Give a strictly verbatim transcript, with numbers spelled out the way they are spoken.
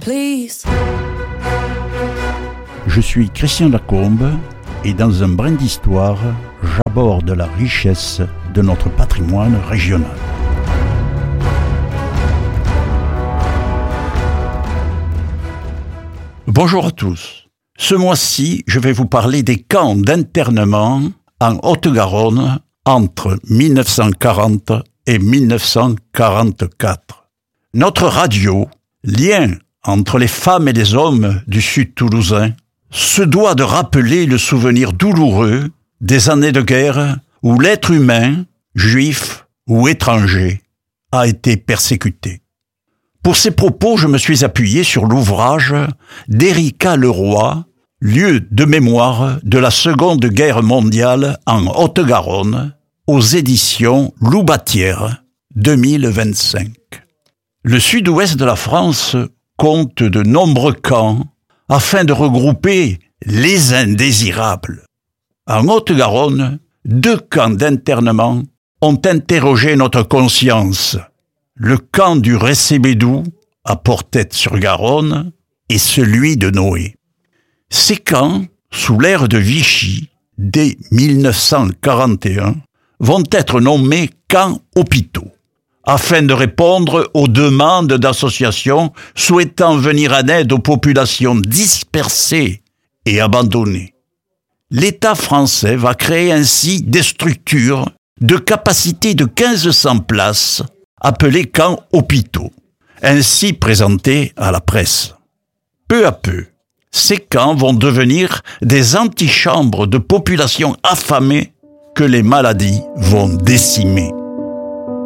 please. Je suis Christian Lacombe et dans un brin d'histoire, j'aborde la richesse de notre patrimoine régional. Bonjour à tous. Ce mois-ci, je vais vous parler des camps d'internement en Haute-Garonne entre mille neuf cent quarante et mille neuf cent quarante-quatre. Notre radio, lien entre les femmes et les hommes du Sud toulousain, se doit de rappeler le souvenir douloureux des années de guerre où l'être humain, juif ou étranger, a été persécuté. Pour ces propos, je me suis appuyé sur l'ouvrage d'Erika Leroy, Lieu de mémoire de la Seconde Guerre mondiale en Haute-Garonne, aux éditions Loubatière, deux mille vingt-cinq. Le sud-ouest de la France compte de nombreux camps afin de regrouper les indésirables. En Haute-Garonne, deux camps d'internement ont interrogé notre conscience. Le camp du Recébédou, à Portet-sur-Garonne, et celui de Noé. Ces camps, sous l'ère de Vichy, dès mille neuf cent quarante et un, vont être nommés camps hôpitaux, afin de répondre aux demandes d'associations souhaitant venir en aide aux populations dispersées et abandonnées. L'État français va créer ainsi des structures de capacité de mille cinq cents places, appelées camps hôpitaux, ainsi présentés à la presse. Peu à peu, ces camps vont devenir des antichambres de populations affamées que les maladies vont décimer.